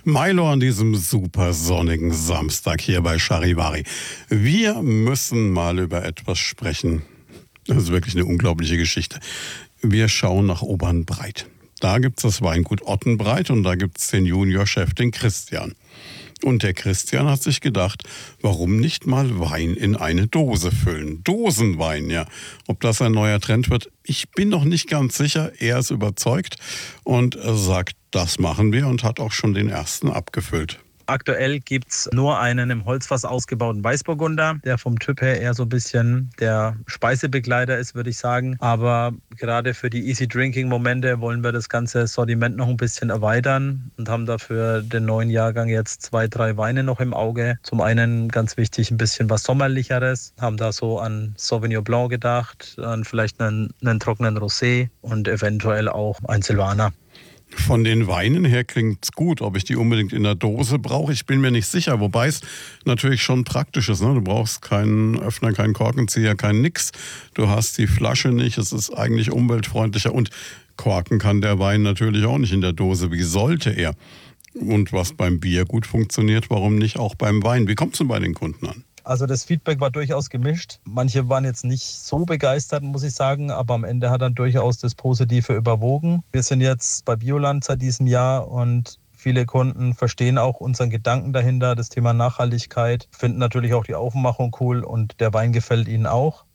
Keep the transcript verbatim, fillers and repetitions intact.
Milo an diesem super sonnigen Samstag hier bei Charivari. Wir müssen mal über etwas sprechen. Das ist wirklich eine unglaubliche Geschichte. Wir schauen nach Obernbreit. Da gibt es das Weingut Ottenbreit und da gibt es den Juniorchef, den Christian. Und der Christian hat sich gedacht, warum nicht mal Wein in eine Dose füllen? Dosenwein, ja. Ob das ein neuer Trend wird, ich bin noch nicht ganz sicher. Er ist überzeugt und sagt, das machen wir und hat auch schon den ersten abgefüllt. Aktuell gibt's nur einen im Holzfass ausgebauten Weißburgunder, der vom Typ her eher so ein bisschen der Speisebegleiter ist, würde ich sagen. Aber gerade für die Easy-Drinking-Momente wollen wir das ganze Sortiment noch ein bisschen erweitern und haben dafür den neuen Jahrgang jetzt zwei, drei Weine noch im Auge. Zum einen ganz wichtig ein bisschen was Sommerlicheres, haben da so an Sauvignon Blanc gedacht, an vielleicht einen, einen trockenen Rosé und eventuell auch ein Silvaner. Von den Weinen her klingt's gut. Ob ich die unbedingt in der Dose brauche, ich bin mir nicht sicher. Wobei es natürlich schon praktisch ist. Ne? Du brauchst keinen Öffner, keinen Korkenzieher, kein Nix. Du hast die Flasche nicht. Es ist eigentlich umweltfreundlicher. Und korken kann der Wein natürlich auch nicht in der Dose. Wie sollte er? Und was beim Bier gut funktioniert, warum nicht auch beim Wein? Wie kommt's denn bei den Kunden an? Also das Feedback war durchaus gemischt. Manche waren jetzt nicht so begeistert, muss ich sagen, aber am Ende hat dann durchaus das Positive überwogen. Wir sind jetzt bei Bioland seit diesem Jahr und viele Kunden verstehen auch unseren Gedanken dahinter, das Thema Nachhaltigkeit, finden natürlich auch die Aufmachung cool und der Wein gefällt ihnen auch.